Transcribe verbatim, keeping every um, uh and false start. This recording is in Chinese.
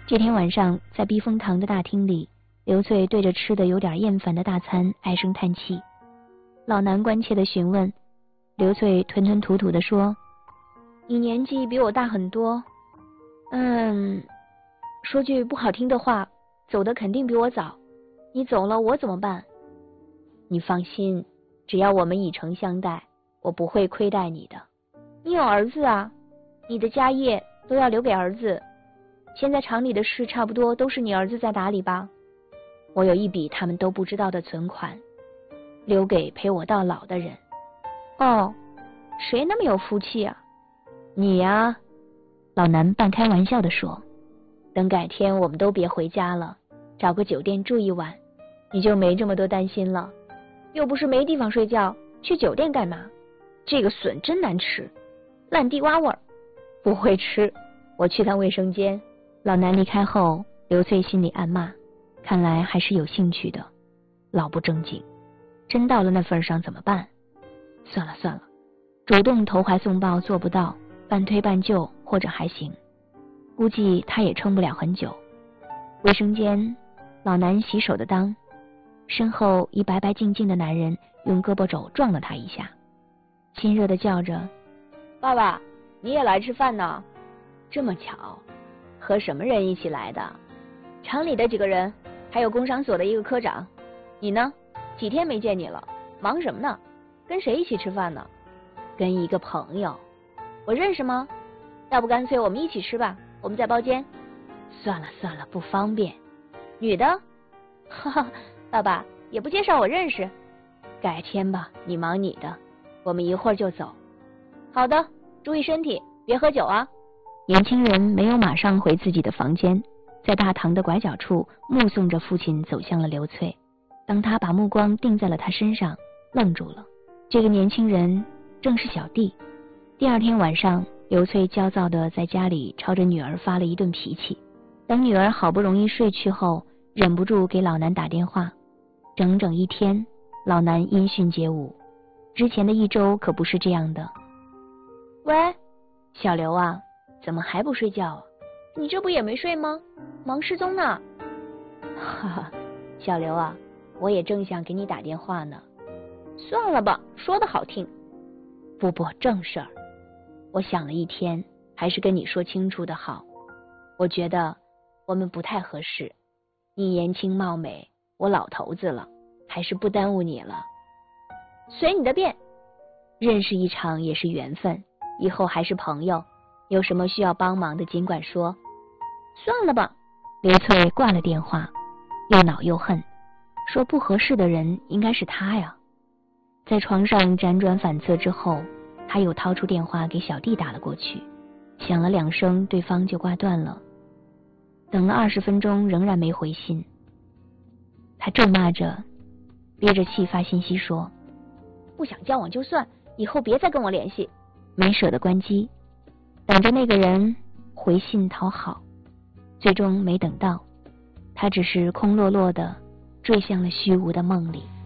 这天晚上，在避风塘的大厅里，刘翠对着吃的有点厌烦的大餐唉声叹气。老南关切地询问，刘翠吞吞吐吐地说：“你年纪比我大很多，嗯，说句不好听的话，走的肯定比我早。你走了，我怎么办？你放心，只要我们以诚相待，我不会亏待你的。你有儿子啊，你的家业都要留给儿子。现在厂里的事差不多都是你儿子在打理吧？我有一笔他们都不知道的存款，留给陪我到老的人。”哦，谁那么有福气啊？你呀，老南半开玩笑地说。等改天我们都别回家了，找个酒店住一晚，你就没这么多担心了。又不是没地方睡觉，去酒店干嘛？这个笋真难吃，烂地瓜味儿。不会吃，我去趟卫生间。老南离开后，刘翠心里暗骂，看来还是有兴趣的，老不正经。真到了那份上怎么办？算了算了，主动投怀送抱做不到，半推半就或者还行，估计他也撑不了很久。卫生间，老南洗手的当，身后一白白净净的男人用胳膊肘撞了他一下，亲热的叫着：“爸爸，你也来吃饭呢？这么巧，和什么人一起来的？厂里的几个人，还有工商所的一个科长。你呢？几天没见你了，忙什么呢？跟谁一起吃饭呢？跟一个朋友。我认识吗？要不干脆我们一起吃吧，我们在包间。算了算了，不方便。女的？哈哈，爸爸也不介绍我认识。改天吧，你忙你的，我们一会儿就走。好的，注意身体，别喝酒啊。年轻人没有马上回自己的房间，在大堂的拐角处目送着父亲走向了刘翠。当他把目光定在了他身上，愣住了。这个年轻人正是小弟。第二天晚上，刘翠焦躁地在家里朝着女儿发了一顿脾气。等女儿好不容易睡去后，忍不住给老南打电话。整整一天，老南音讯皆无。之前的一周可不是这样的。喂，小刘啊，怎么还不睡觉啊？你这不也没睡吗？忙失踪呢。哈哈，小刘啊，我也正想给你打电话呢。算了吧，说的好听。不不，正事儿。我想了一天，还是跟你说清楚的好。我觉得我们不太合适，你年轻貌美，我老头子了，还是不耽误你了。随你的便。认识一场也是缘分，以后还是朋友，有什么需要帮忙的尽管说。算了吧。刘翠挂了电话，又恼又恨，说不合适的人应该是他呀。在床上辗转反侧之后，他又掏出电话给小弟打了过去，响了两声，对方就挂断了。等了二十分钟，仍然没回信。他咒骂着，憋着气发信息说：“不想交往就算，以后别再跟我联系。”没舍得关机，等着那个人回信讨好，最终没等到，他只是空落落的坠向了虚无的梦里。